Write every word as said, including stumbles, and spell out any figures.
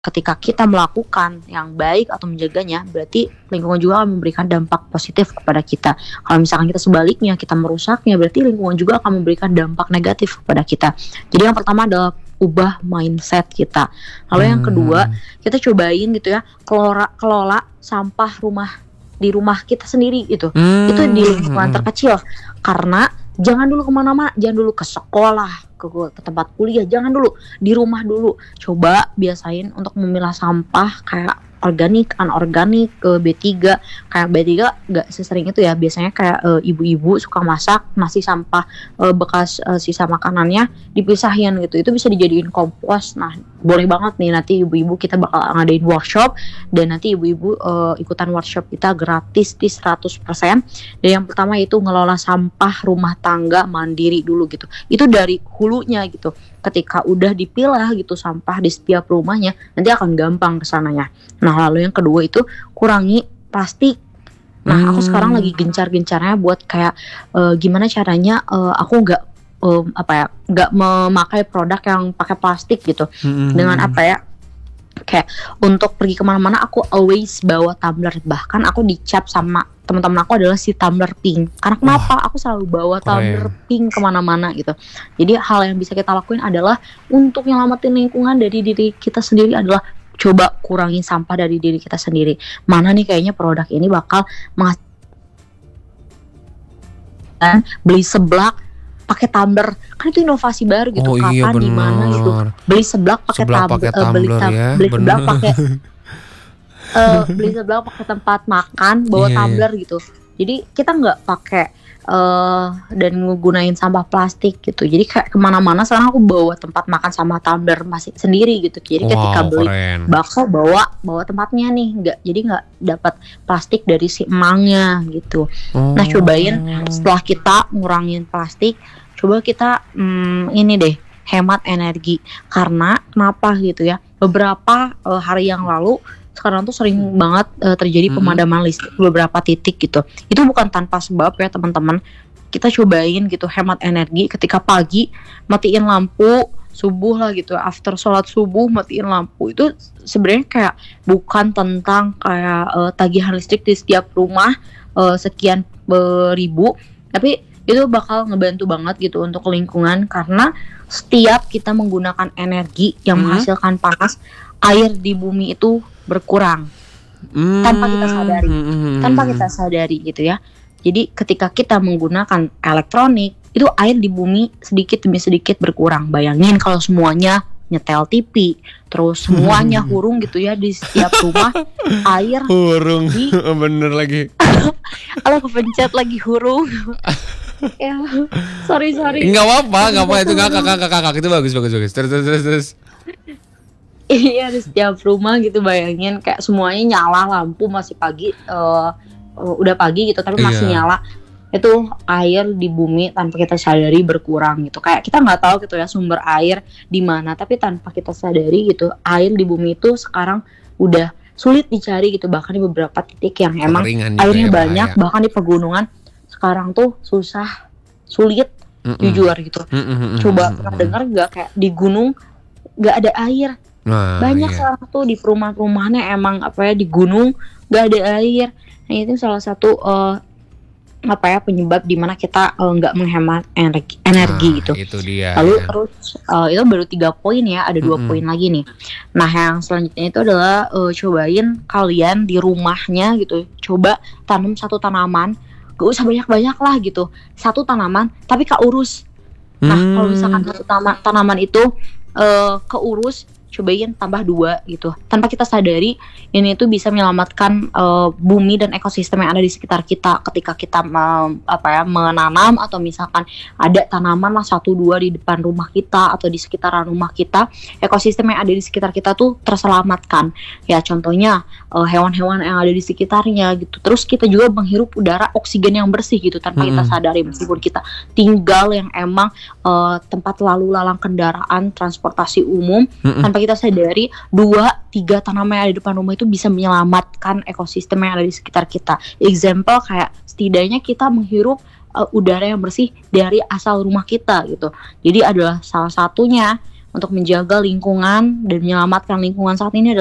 ketika kita melakukan yang baik atau menjaganya, berarti lingkungan juga akan memberikan dampak positif kepada kita. Kalau misalkan kita sebaliknya, kita merusaknya, berarti lingkungan juga akan memberikan dampak negatif kepada kita. Jadi yang pertama adalah ubah mindset kita. Lalu yang kedua, kita cobain gitu ya, kelola, kelola sampah rumah di rumah kita sendiri gitu. Hmm. Itu di lingkungan terkecil. Karena jangan dulu kemana-mana, jangan dulu ke sekolah, ke, ke tempat kuliah, jangan dulu, di rumah dulu. Coba biasain untuk memilah sampah kayak organik, anorganik, ke B tiga. Kayak B tiga gak sesering itu ya. Biasanya kayak e, ibu-ibu suka masak, masih sampah e, bekas e, sisa makanannya dipisahin gitu. Itu bisa dijadiin kompos. Nah, boleh banget nih nanti ibu-ibu kita bakal ngadain workshop, dan nanti ibu-ibu e, ikutan workshop kita gratis di seratus persen. Dan yang pertama itu ngelola sampah rumah tangga mandiri dulu gitu. Itu dari hulunya gitu. Ketika udah dipilah gitu sampah di setiap rumahnya, nanti akan gampang kesananya. Nah, lalu yang kedua itu kurangi plastik. Nah, hmm. aku sekarang lagi gencar-gencarnya buat kayak uh, gimana caranya uh, aku nggak uh, apa ya, nggak memakai produk yang pakai plastik gitu. Hmm. Dengan apa ya? Kayak untuk pergi kemana-mana aku always bawa tumbler. Bahkan aku dicap sama teman-teman aku adalah si tumbler pink. Karena kenapa? Wah, aku selalu bawa tumbler pink kemana-mana gitu. Jadi hal yang bisa kita lakuin adalah untuk nyelamatin lingkungan dari diri kita sendiri adalah coba kurangin sampah dari diri kita sendiri. Mana nih kayaknya produk ini bakal menghasilkan beli seblak pakai tumbler, kan itu inovasi baru gitu. Oh, kapan iya, di mana gitu beli seblak pakai tumbler, uh, beli, tam- ya, beli seblak pakai uh, beli seblak pakai tempat makan bawa yeah, tumbler gitu. Jadi kita nggak pakai uh, dan ngegunain sampah plastik gitu. Jadi kayak kemana-mana sekarang aku bawa tempat makan sama tumbler masih sendiri gitu. Jadi wow, ketika beli keren. bakso bawa bawa tempatnya nih, nggak jadi nggak dapat plastik dari si emangnya gitu. Oh. Nah, cobain setelah kita ngurangin plastik, coba kita hmm, ini deh hemat energi. Karena kenapa gitu ya? Beberapa uh, hari yang lalu sekarang tuh sering banget uh, terjadi pemadaman listrik beberapa titik gitu. Itu bukan tanpa sebab ya teman-teman. Kita cobain gitu hemat energi ketika pagi matiin lampu subuh lah gitu. After sholat subuh matiin lampu. Itu sebenarnya kayak bukan tentang kayak uh, tagihan listrik di setiap rumah uh, sekian uh, ribu, tapi itu bakal ngebantu banget gitu untuk lingkungan. Karena setiap kita menggunakan energi yang hmm. menghasilkan panas, air di bumi itu berkurang hmm. tanpa kita sadari, hmm. tanpa kita sadari gitu ya. Jadi ketika kita menggunakan elektronik, itu air di bumi sedikit demi sedikit berkurang. Bayangin kalau semuanya nyetel T V, terus semuanya hurung gitu ya di setiap rumah, air hurung, di... bener lagi. Alah, kepencet lagi hurung. Ya, sorry sorry. Nggak apa-apa, nggak apa itu kakak kakak kakak itu bagus bagus bagus. Terus terus terus. terus. Iya, di setiap rumah gitu, bayangin kayak semuanya nyala, lampu masih pagi, uh, uh, udah pagi gitu tapi masih iya. nyala. Itu air di bumi tanpa kita sadari berkurang gitu. Kayak kita nggak tahu gitu ya sumber air di mana, tapi tanpa kita sadari gitu air di bumi itu sekarang udah sulit dicari gitu. Bahkan di beberapa titik yang emang airnya ya, banyak, bahaya. Bahkan di pegunungan sekarang tuh susah, sulit Mm-mm. jujur gitu. Mm-mm. Coba pernah dengar nggak kayak di gunung nggak ada air? Nah, banyak iya. sekarang tuh di perumahan-perumahannya emang apa ya di gunung nggak ada air. Nah, itu salah satu uh, apa ya penyebab dimana kita nggak uh, menghemat energi, energi nah, gitu. Itu dia. Lalu ya. terus uh, itu baru tiga poin ya, ada dua mm-hmm. poin lagi nih. Nah, yang selanjutnya itu adalah uh, cobain kalian di rumahnya gitu, coba tanam satu tanaman, gak usah banyak-banyak lah gitu, satu tanaman tapi keurus. Nah, hmm. kalau misalkan satu tanaman, tanaman itu uh, keurus, cobain tambah dua gitu. Tanpa kita sadari, ini tuh bisa menyelamatkan uh, bumi dan ekosistem yang ada di sekitar kita. Ketika kita uh, apa ya menanam atau misalkan ada tanaman lah satu dua di depan rumah kita atau di sekitaran rumah kita, ekosistem yang ada di sekitar kita tuh terselamatkan. Ya contohnya uh, hewan-hewan yang ada di sekitarnya gitu. Terus kita juga menghirup udara oksigen yang bersih gitu tanpa hmm. kita sadari, meskipun kita tinggal yang emang uh, tempat lalu lalang kendaraan transportasi umum, hmm. tanpa kita sadari dua tiga tanaman yang ada di depan rumah itu bisa menyelamatkan ekosistem yang ada di sekitar kita. Example kayak setidaknya kita menghirup uh, udara yang bersih dari asal rumah kita gitu. Jadi adalah salah satunya untuk menjaga lingkungan dan menyelamatkan lingkungan saat ini